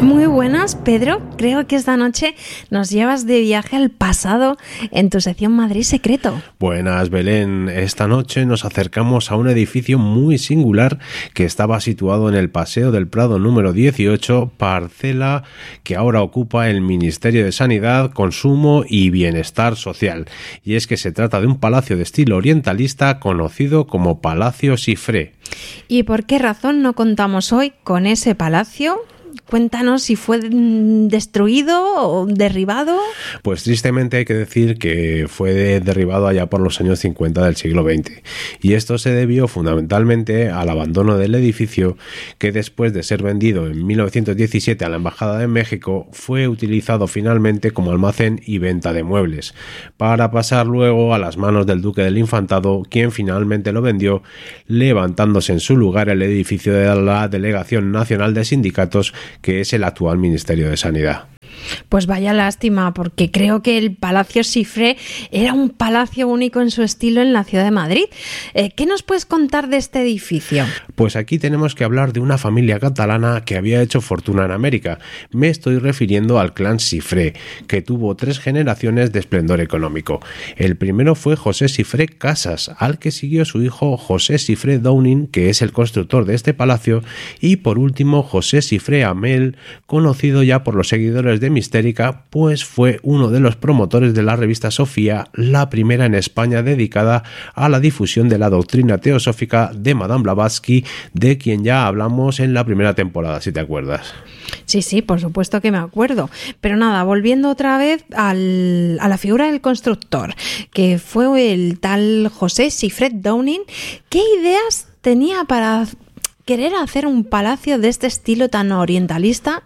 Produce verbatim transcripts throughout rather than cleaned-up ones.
Muy buenas, Pedro. Creo que esta noche nos llevas de viaje al pasado en tu sección Madrid Secreto. Buenas, Belén. Esta noche nos acercamos a un edificio muy singular que estaba situado en el Paseo del Prado número dieciocho, parcela que ahora ocupa el Ministerio de Sanidad, Consumo y Bienestar Social. Y es que se trata de un palacio de estilo orientalista conocido como Palacio Cifré. ¿Y por qué razón no contamos hoy con ese palacio? Cuéntanos si fue destruido o derribado. Pues tristemente hay que decir que fue derribado allá por los años cincuenta del siglo veinte. Y esto se debió fundamentalmente al abandono del edificio, que después de ser vendido en mil novecientos diecisiete a la Embajada de México, fue utilizado finalmente como almacén y venta de muebles, para pasar luego a las manos del Duque del Infantado, quien finalmente lo vendió, levantándose en su lugar el edificio de la Delegación Nacional de Sindicatos, que es el actual Ministerio de Sanidad. Pues vaya lástima, porque creo que el Palacio Cifré era un palacio único en su estilo en la ciudad de Madrid. Eh, ¿Qué nos puedes contar de este edificio? Pues aquí tenemos que hablar de una familia catalana que había hecho fortuna en América. Me estoy refiriendo al clan Cifré, que tuvo tres generaciones de esplendor económico. El primero fue José Cifré Casas, al que siguió su hijo José Cifré Downing, que es el constructor de este palacio, y por último José Cifré Amel, conocido ya por los seguidores de Mistérica, pues fue uno de los promotores de la revista Sofía, la primera en España dedicada a la difusión de la doctrina teosófica de Madame Blavatsky, de quien ya hablamos en la primera temporada, si te acuerdas. Sí, sí, por supuesto que me acuerdo. Pero nada, volviendo otra vez al, a la figura del constructor, que fue el tal José Cifré Downing, ¿qué ideas tenía para querer hacer un palacio de este estilo tan orientalista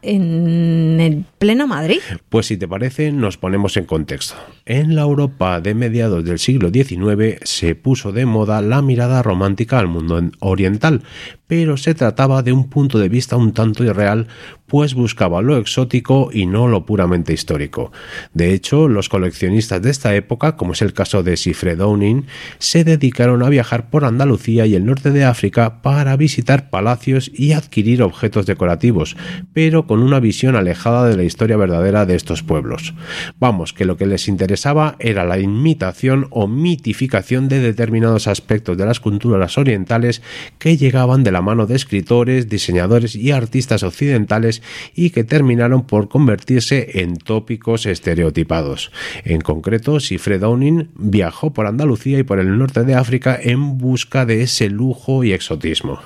en el pleno Madrid? Pues si te parece, nos ponemos en contexto. En la Europa de mediados del siglo diecinueve se puso de moda la mirada romántica al mundo oriental, pero se trataba de un punto de vista un tanto irreal, pues buscaba lo exótico y no lo puramente histórico. De hecho, los coleccionistas de esta época, como es el caso de Cifré Downing, se dedicaron a viajar por Andalucía y el norte de África para visitar palacios y adquirir objetos decorativos, pero con una visión alejada de la historia verdadera de estos pueblos. Vamos, que lo que les interesaba era la imitación o mitificación de determinados aspectos de las culturas orientales que llegaban de la mano de escritores, diseñadores y artistas occidentales y que terminaron por convertirse en tópicos estereotipados. En concreto, Cifré Downing viajó por Andalucía y por el norte de África en busca de ese lujo y exotismo.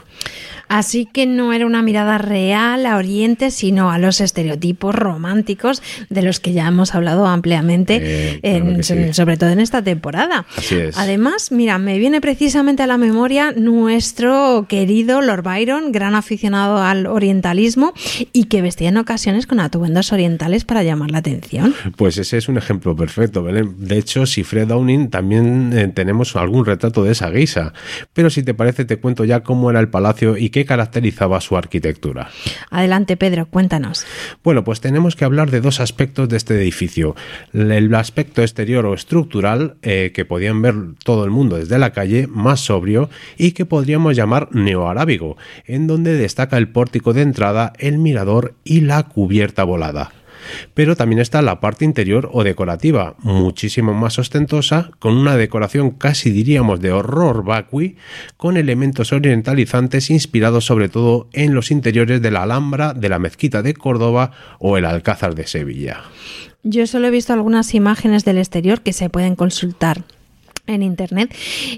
Así que no era una mirada real a Oriente, sino a los estereotipos románticos de los que ya hemos hablado ampliamente, eh, en, claro sí. sobre todo en esta temporada. Así es. Además, mira, me viene precisamente a la memoria nuestro querido Lord Byron, gran aficionado al orientalismo y que vestía en ocasiones con atuendos orientales para llamar la atención. Pues ese es un ejemplo perfecto, Belén. De hecho, Cifré Downing también eh, tenemos algún retrato de esa guisa. Pero si te parece, te cuento ya cómo era el palacio y qué caracterizaba su arquitectura. Adelante, Pedro, cuéntanos. Bueno, pues tenemos que hablar de dos aspectos de este edificio. El aspecto exterior o estructural, eh, que podían ver todo el mundo desde la calle, más sobrio, y que podríamos llamar neoarábigo, en donde destaca el pórtico de entrada, el mirador y la cubierta volada. Pero también está la parte interior o decorativa, muchísimo más ostentosa, con una decoración casi diríamos de horror vacui, con elementos orientalizantes inspirados sobre todo en los interiores de la Alhambra, de la Mezquita de Córdoba o el Alcázar de Sevilla. Yo solo he visto algunas imágenes del exterior que se pueden consultar en internet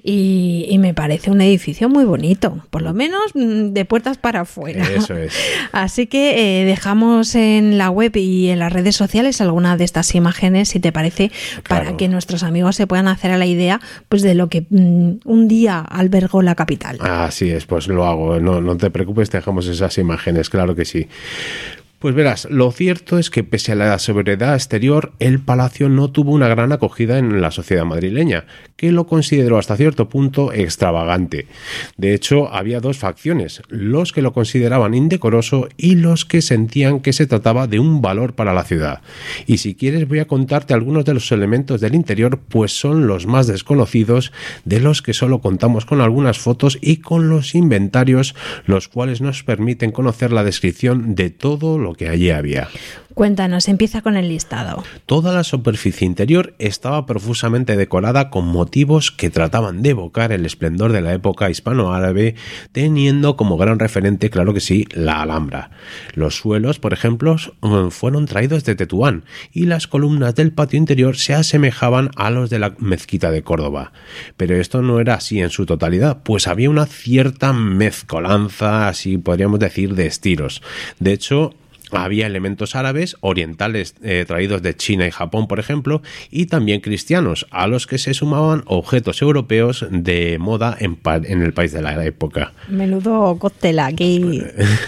y, y me parece un edificio muy bonito, por lo menos de puertas para afuera. Eso es. Así que eh, dejamos en la web y en las redes sociales alguna de estas imágenes, si te parece, claro, para que nuestros amigos se puedan hacer a la idea pues de lo que mm, un día albergó la capital. Así es, pues lo hago, no, no te preocupes, dejamos esas imágenes, claro que sí. Pues verás, lo cierto es que pese a la sobriedad exterior, el palacio no tuvo una gran acogida en la sociedad madrileña, que lo consideró hasta cierto punto extravagante. De hecho, había dos facciones, los que lo consideraban indecoroso y los que sentían que se trataba de un valor para la ciudad. Y si quieres voy a contarte algunos de los elementos del interior, pues son los más desconocidos, de los que solo contamos con algunas fotos y con los inventarios, los cuales nos permiten conocer la descripción de todo lo lo que allí había. Cuéntanos, empieza con el listado. Toda la superficie interior estaba profusamente decorada con motivos que trataban de evocar el esplendor de la época hispano-árabe, teniendo como gran referente, claro que sí, la Alhambra. Los suelos, por ejemplo, fueron traídos de Tetuán y las columnas del patio interior se asemejaban a los de la mezquita de Córdoba. Pero esto no era así en su totalidad, pues había una cierta mezcolanza, así podríamos decir, de estilos. De hecho, había elementos árabes, orientales eh, traídos de China y Japón, por ejemplo, y también cristianos, a los que se sumaban objetos europeos de moda en, pa- en el país de la época. Menudo cóctel aquí.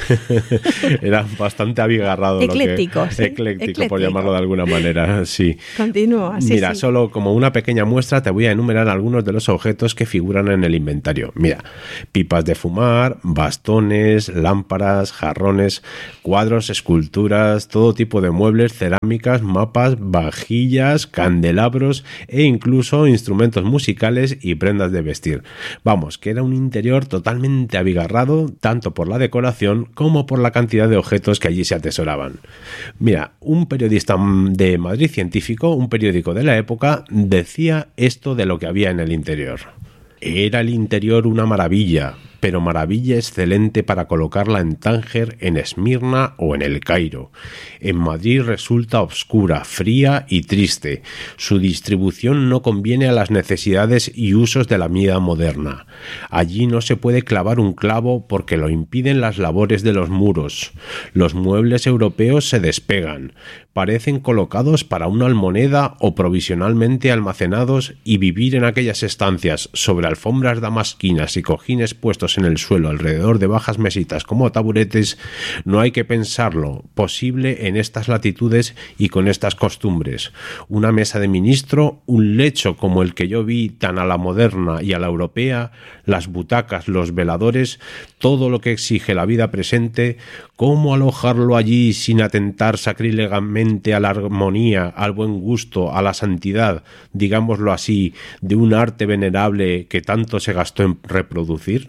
Era bastante abigarrado. Ecléctico, lo que, ¿sí? Ecléctico, Ecléctico, por llamarlo de alguna manera, sí. Continúa, sí, Mira, sí. solo como una pequeña muestra te voy a enumerar algunos de los objetos que figuran en el inventario. Mira, pipas de fumar, bastones, lámparas, jarrones, cuadros, esculturas, esculturas, todo tipo de muebles, cerámicas, mapas, vajillas, candelabros e incluso instrumentos musicales y prendas de vestir. Vamos, que era un interior totalmente abigarrado, tanto por la decoración como por la cantidad de objetos que allí se atesoraban. Mira, un periodista de Madrid Científico, un periódico de la época, decía esto de lo que había en el interior. Era el interior una maravilla, pero maravilla excelente para colocarla en Tánger, en Esmirna o en El Cairo. En Madrid resulta obscura, fría y triste. Su distribución no conviene a las necesidades y usos de la vida moderna. Allí no se puede clavar un clavo porque lo impiden las labores de los muros. Los muebles europeos se despegan, parecen colocados para una almoneda o provisionalmente almacenados, y vivir en aquellas estancias sobre alfombras damasquinas y cojines puestos en el suelo alrededor de bajas mesitas como taburetes, no hay que pensarlo posible en estas latitudes y con estas costumbres. Una mesa de ministro, un lecho como el que yo vi tan a la moderna y a la europea, las butacas, los veladores, todo lo que exige la vida presente, ¿cómo alojarlo allí sin atentar sacrílegamente a la armonía, al buen gusto, a la santidad, digámoslo así, de un arte venerable que tanto se gastó en reproducir?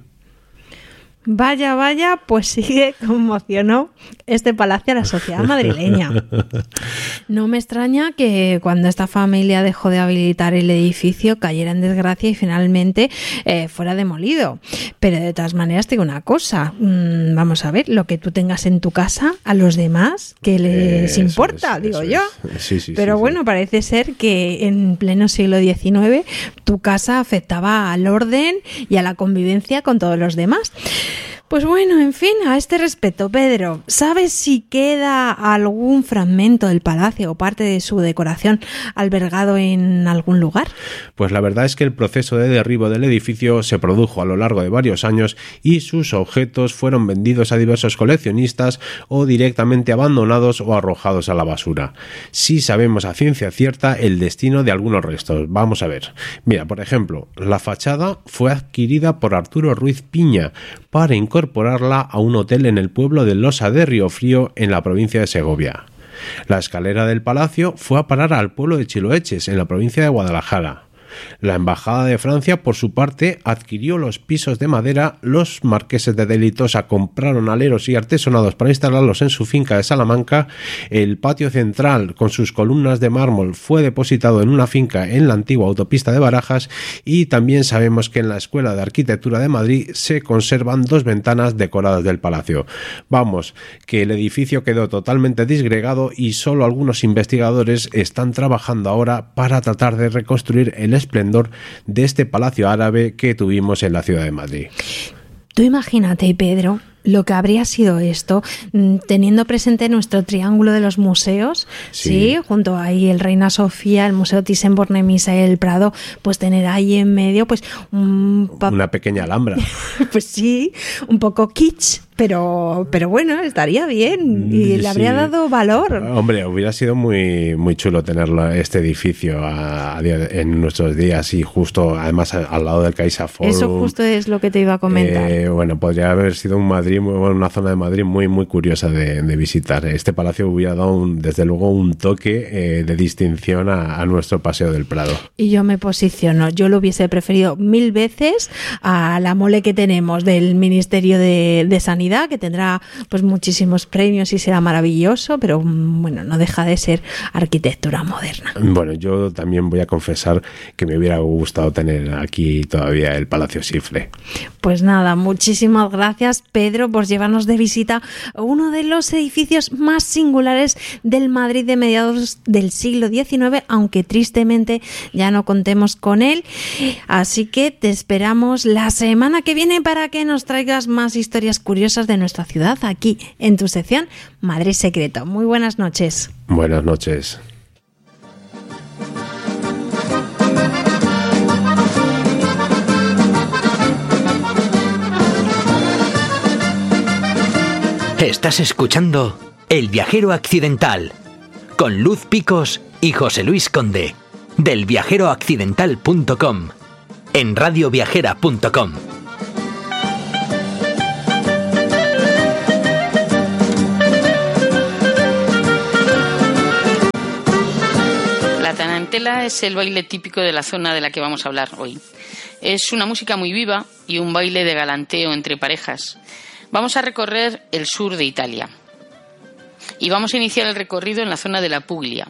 Vaya, vaya, pues sí que conmocionó este palacio a la sociedad madrileña. No me extraña que cuando esta familia dejó de habilitar el edificio cayera en desgracia y finalmente eh, fuera demolido. Pero de todas maneras te digo una cosa, mmm, vamos a ver, lo que tú tengas en tu casa, a los demás, ¿qué les eh, importa? Es, digo es. yo. Sí, sí, Pero sí, bueno, sí. Parece ser que en pleno siglo diecinueve tu casa afectaba al orden y a la convivencia con todos los demás. Pues bueno, en fin, a este respecto, Pedro, ¿sabes si queda algún fragmento del palacio o parte de su decoración albergado en algún lugar? Pues la verdad es que el proceso de derribo del edificio se produjo a lo largo de varios años y sus objetos fueron vendidos a diversos coleccionistas o directamente abandonados o arrojados a la basura. Sí sabemos a ciencia cierta el destino de algunos restos. Vamos a ver. Mira, por ejemplo, la fachada fue adquirida por Arturo Ruiz Piña para incorporarla a un hotel en el pueblo de Losa de Riofrío, en la provincia de Segovia. La escalera del palacio fue a parar al pueblo de Chiloeches, en la provincia de Guadalajara. La Embajada de Francia, por su parte, adquirió los pisos de madera. Los marqueses de Delitosa compraron aleros y artesonados para instalarlos en su finca de Salamanca. El patio central, con sus columnas de mármol, fue depositado en una finca en la antigua autopista de Barajas, y también sabemos que en la Escuela de Arquitectura de Madrid se conservan dos ventanas decoradas del palacio. Vamos, que el edificio quedó totalmente disgregado y solo algunos investigadores están trabajando ahora para tratar de reconstruir el esplendor de este palacio árabe que tuvimos en la ciudad de Madrid. Tú imagínate, Pedro, lo que habría sido esto, teniendo presente nuestro triángulo de los museos, sí, ¿sí? Junto ahí el Reina Sofía, el Museo Thyssen-Bornemisza y el Prado, pues tener ahí en medio pues un pa- una pequeña alhambra. Pues sí, un poco kitsch, pero pero bueno, estaría bien y le habría sí. dado valor. Hombre, hubiera sido muy muy chulo tenerlo, este edificio a, a día de, en nuestros días, y justo además a, al lado del CaixaForum. Eso justo es lo que te iba a comentar. Eh, bueno, podría haber sido un Madrid, una zona de Madrid muy muy curiosa de, de visitar. Este palacio hubiera dado un, desde luego un toque eh, de distinción a, a nuestro Paseo del Prado. Y yo me posiciono, yo lo hubiese preferido mil veces a la mole que tenemos del Ministerio de, de Sanidad humanidad, que tendrá pues muchísimos premios y será maravilloso, pero bueno, no deja de ser arquitectura moderna. Bueno, yo también voy a confesar que me hubiera gustado tener aquí todavía el Palacio Sifre. Pues nada, muchísimas gracias, Pedro, por llevarnos de visita a uno de los edificios más singulares del Madrid de mediados del siglo diecinueve, aunque tristemente ya no contemos con él. Así que te esperamos la semana que viene para que nos traigas más historias curiosas de nuestra ciudad aquí en tu sección Madrid Secreto. Muy buenas noches. Buenas noches. Estás escuchando El Viajero Accidental con Luz Picos y José Luis Conde del viajero accidental punto com en radio viajera punto com. La tarantela es el baile típico de la zona de la que vamos a hablar hoy. Es una música muy viva y un baile de galanteo entre parejas. Vamos a recorrer el sur de Italia y vamos a iniciar el recorrido en la zona de la Puglia.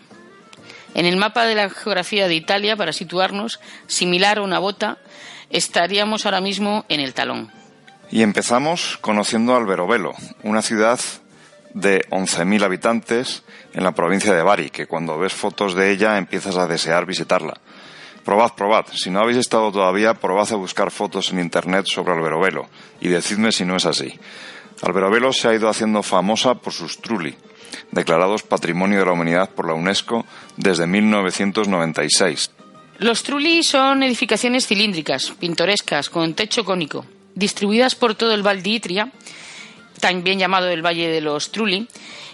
En el mapa de la geografía de Italia, para situarnos, similar a una bota, estaríamos ahora mismo en el talón. Y empezamos conociendo Alberobello, una ciudad de once mil habitantes en la provincia de Bari, que cuando ves fotos de ella empiezas a desear visitarla. Probad, probad. Si no habéis estado todavía, probad a buscar fotos en internet sobre Alberobello y decidme si no es así. Alberobello se ha ido haciendo famosa por sus trulli, declarados Patrimonio de la Humanidad por la UNESCO desde mil novecientos noventa y seis. Los trulli son edificaciones cilíndricas, pintorescas, con techo cónico, distribuidas por todo el Val di Itria, también llamado el Valle de los Trulli,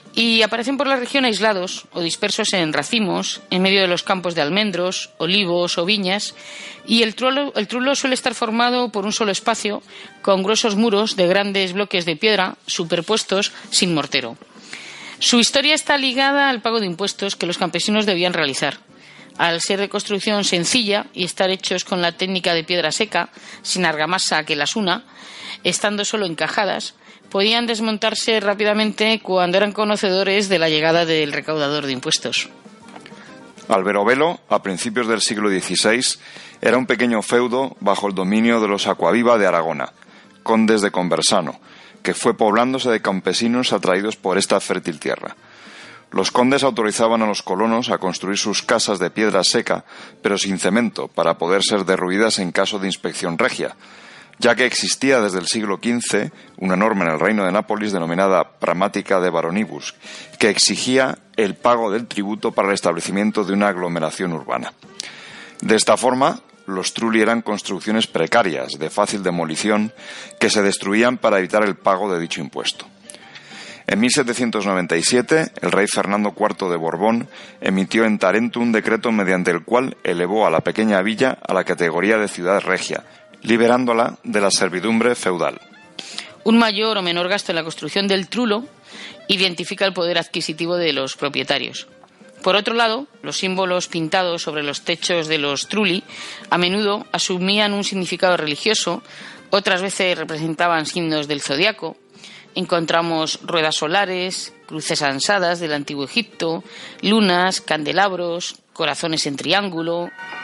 y aparecen por la región aislados o dispersos en racimos, en medio de los campos de almendros, olivos o viñas, y el trulo, el trulo suele estar formado por un solo espacio, con gruesos muros de grandes bloques de piedra superpuestos sin mortero. Su historia está ligada al pago de impuestos que los campesinos debían realizar. Al ser de construcción sencilla y estar hechos con la técnica de piedra seca, sin argamasa que las una, estando solo encajadas, podían desmontarse rápidamente cuando eran conocedores de la llegada del recaudador de impuestos. Alberobello, a principios del siglo dieciséis, era un pequeño feudo bajo el dominio de los Acquaviva de Aragona, condes de Conversano, que fue poblándose de campesinos atraídos por esta fértil tierra. Los condes autorizaban a los colonos a construir sus casas de piedra seca, pero sin cemento, para poder ser derruidas en caso de inspección regia, ya que existía desde el siglo quince una norma en el reino de Nápoles denominada Pragmatica de Baronibus, que exigía el pago del tributo para el establecimiento de una aglomeración urbana. De esta forma, los trulli eran construcciones precarias, de fácil demolición, que se destruían para evitar el pago de dicho impuesto. En mil setecientos noventa y siete, el rey Fernando cuarto de Borbón emitió en Tarento un decreto mediante el cual elevó a la pequeña villa a la categoría de ciudad regia, liberándola de la servidumbre feudal. Un mayor o menor gasto en la construcción del trulo identifica el poder adquisitivo de los propietarios. Por otro lado, los símbolos pintados sobre los techos de los trulli a menudo asumían un significado religioso, otras veces representaban signos del zodiaco. Encontramos ruedas solares, cruces ansadas del antiguo Egipto, lunas, candelabros, corazones en triángulo.